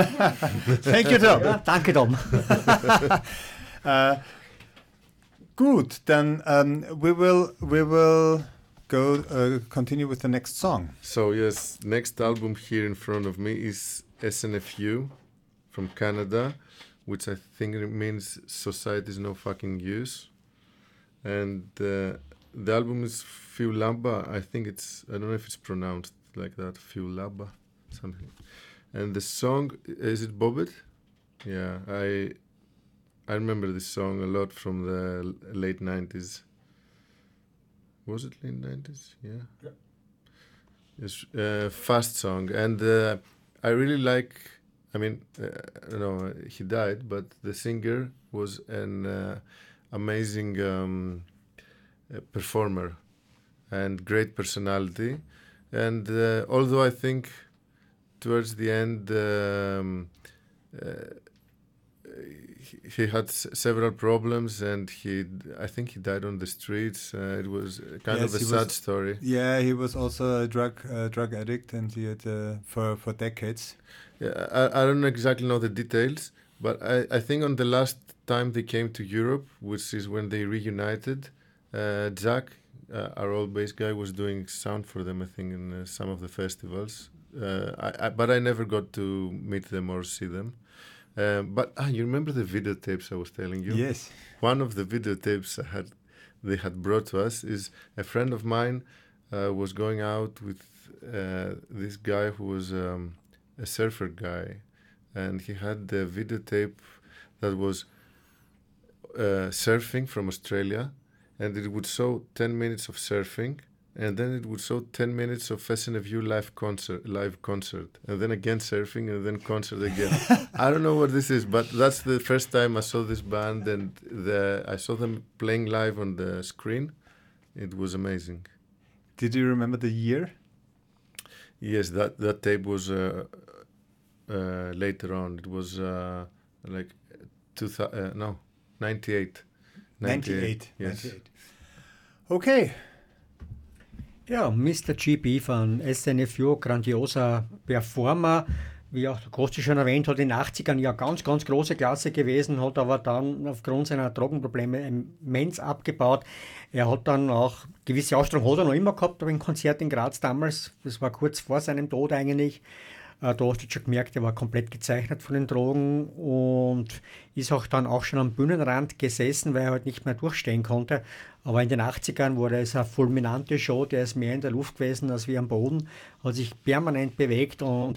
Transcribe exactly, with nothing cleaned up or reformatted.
Thank you, Tom. Ja, danke, Tom. uh, good, then um, we will we will go uh, continue with the next song. So yes, next album here in front of me is S N F U from Canada, which I think it means Society's No Fucking Use. And uh, the album is Fiulaba. I think it's, I don't know if it's pronounced like that, Fiulaba, something. And the song, is it Bobbit? Yeah, I I remember this song a lot from the late nineties. Was it late nineties? Yeah. Yeah. It's a fast song. And uh, I really like, I mean, uh, I don't know, he died, but the singer was an uh, amazing um, uh, performer and great personality. And uh, although I think towards the end, um, uh, he, he had s- several problems, and he, I think he died on the streets. Uh, it was kind Yes, of a he sad was- story. Yeah, he was also a drug uh, drug addict, and he had uh, for for decades. Yeah, I, I don't exactly know the details, but I, I think on the last time they came to Europe, which is when they reunited, uh, Jack, uh, our old bass guy, was doing sound for them, I think, in uh, some of the festivals. Uh, I, I, but I never got to meet them or see them. Um, but ah, you remember the videotapes I was telling you? Yes. One of the videotapes I had, they had brought to us is a friend of mine uh, was going out with uh, this guy who was um, a surfer guy, and he had the videotape that was uh, surfing from Australia, and it would show ten minutes of surfing, and then it would show ten minutes of S N F U live concert, live concert, and then again surfing, and then concert again. I don't know what this is, but that's the first time I saw this band, and the I saw them playing live on the screen. It was amazing. Did you remember the year? Yes, that that tape was uh, uh, later on. It was uh, like two thousand. Uh, no, ninety-eight. ninety-eight. Yes. ninety-eight. Okay. Ja, Mister G B von S N F U, grandioser Performer, wie auch der Kosti schon erwähnt hat, in den achtzigern ja ganz, ganz große Klasse gewesen, hat aber dann aufgrund seiner Drogenprobleme immens abgebaut. Er hat dann auch gewisse Ausstrahlung, hat er noch immer gehabt, aber ein Konzert in Graz damals, das war kurz vor seinem Tod eigentlich. Äh, da hast du schon gemerkt, er war komplett gezeichnet von den Drogen und ist auch dann auch schon am Bühnenrand gesessen, weil er halt nicht mehr durchstehen konnte. Aber in den achtzigern war das eine fulminante Show, der ist mehr in der Luft gewesen als wie am Boden, hat sich permanent bewegt und